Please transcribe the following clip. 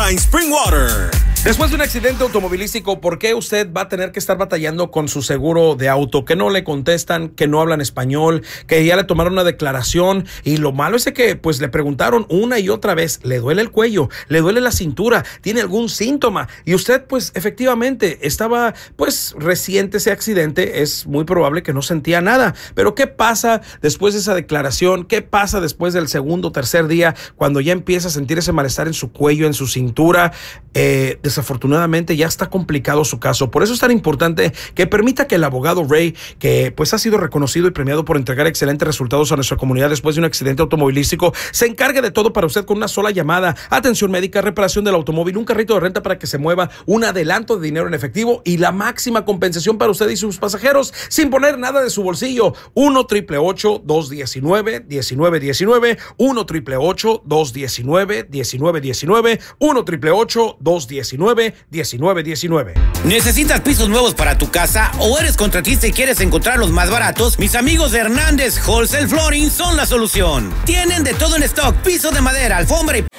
Fine Spring Water. Después de un accidente automovilístico, ¿por qué usted va a tener que estar batallando con su seguro de auto? Que no le contestan, que no hablan español, que ya le tomaron una declaración y lo malo es que pues le preguntaron una y otra vez, ¿le duele el cuello? ¿Le duele la cintura? ¿Tiene algún síntoma? Y usted pues efectivamente estaba pues reciente ese accidente, es muy probable que no sentía nada. Pero ¿qué pasa después de esa declaración? ¿Qué pasa después del segundo o tercer día cuando ya empieza a sentir ese malestar en su cuello, en su cintura? Desafortunadamente ya está complicado su caso. Por eso es tan importante que permita que el abogado Ray, que pues ha sido reconocido y premiado por entregar excelentes resultados a nuestra comunidad después de un accidente automovilístico, se encargue de todo para usted con una sola llamada. Atención médica, reparación del automóvil, un carrito de renta para que se mueva, un adelanto de dinero en efectivo y la máxima compensación para usted y sus pasajeros sin poner nada de su bolsillo. 1-888-219-1919, 1-888-219-1919, 1-888-219-1919. ¿Necesitas pisos nuevos para tu casa o eres contratista y quieres encontrar los más baratos? Mis amigos de Hernández Wholesale Flooring son la solución. Tienen de todo en stock: piso de madera, alfombra y